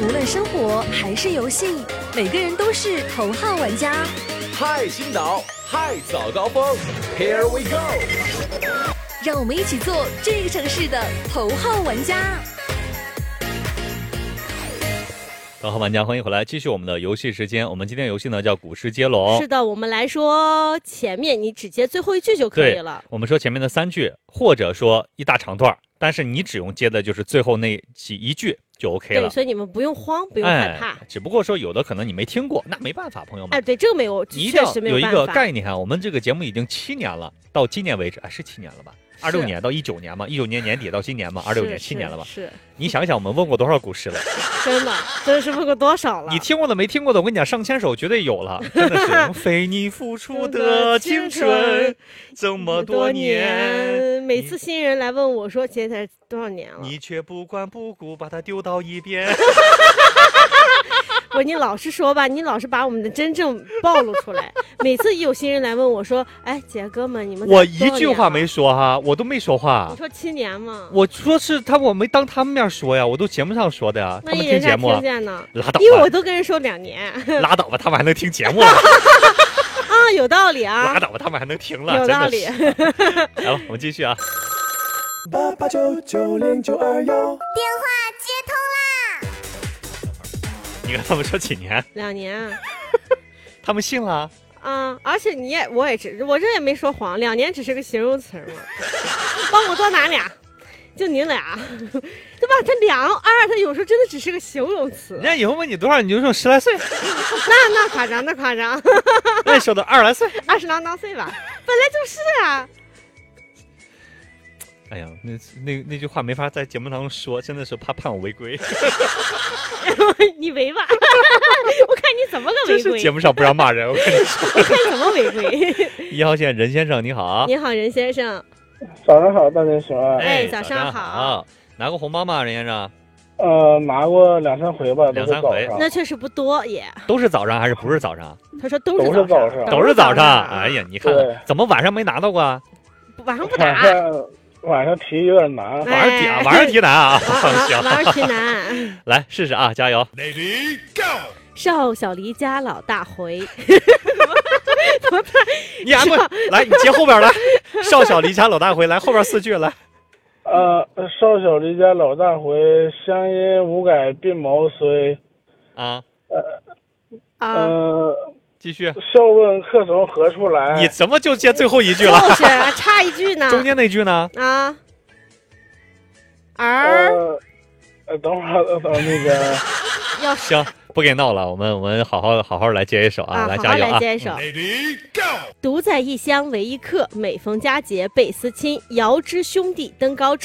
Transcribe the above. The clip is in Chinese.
无论生活还是游戏，每个人都是头号玩家。 嗨，青岛，嗨，早高峰 ，Here we go！ 让我们一起做这个城市的头号玩家。 头号玩家，欢迎回来，继续我们的游戏时间。我们今天游戏呢叫古诗接龙。 是的，我们来说前面，你只接最后一句就可以了。 我们说前面的3句，或者说一大长段，但是你只用接的就是最后那一句就 OK 了。 对，所以你们不用慌，不用害怕。 只不过说有的可能你没听过，那没办法，朋友们。 对，这个没有， 你一定要有一个概念啊。我们这个节目已经7年了，到今年为止，是7年了吧？26年到19年嘛，19年年底到今年嘛，26年7年了吧？ 是。 你想想，我们问过多少古诗了？ 真是问过多少了？ 你听过的没听过的，我跟你讲，上千首绝对有了，真的是。非你付出的青春这么多年， 每次新人来问我说，现在多少年了？ 你却不管不顾，把它丢到一边。 你老实说吧，你老是把我们的真正暴露出来。每次有新人来问我说：“哎，姐哥们，你们我一句话没说哈，我都没说话。 你说7年吗？ 我说是我没当他们面说呀，我都节目上说的呀。他们听节目听见呢， 拉倒吧， 因为我都跟人说2年。 拉倒吧，他们还能听节目啊？ 有道理啊！ 拉倒吧，他们还能听了， 有道理。 来吧，我们继续啊。 88990921， 电话接通啦！ 你跟他们说几年 ？2年。 他们信了而且我这也没说谎，2年只是个形容词嘛。帮我多拿俩，就你俩，对吧？他2、2，他有时候真的只是个形容词。 人家以后问你多少，你就说10来岁。 那夸张，那夸张。 那你说的20来岁 ，20郎当岁吧，本来就是啊。 哎呀，那句话没法在节目当中说，真的是怕判我违规。 你违吧，我看你怎么个违规。 节目上不让骂人，我跟你说。 我看怎么违规。 1号线任先生，你好。 你好，任先生。 早上好，大家好。 早上好。 拿过红包吗，任先生？ 拿过2、3回吧 ，2、3回。 那确实不多也。 都是早上还是不是早上？ 他说都是早上。 都是早上。哎呀，你看怎么晚上没拿到过？ 晚上不打。 晚上题有点难， 晚上题难啊！ 行，晚上题难。 来试试啊，加油 ！Lady Go！ 少小离家老大回。怎么你按过来，你接后边来。少小离家老大回，来后边4句来。 少小离家老大回，乡音无改鬓毛衰。 继续。 笑问客从何处来？ 你怎么就接最后一句了？ 就是差一句呢。 中间那句呢？ 等会儿那个。 行，不给闹了，我们好好来接一首啊！来加油啊！ 来接一首。独在异乡为异客，每逢佳节倍思亲。遥知兄弟登高处。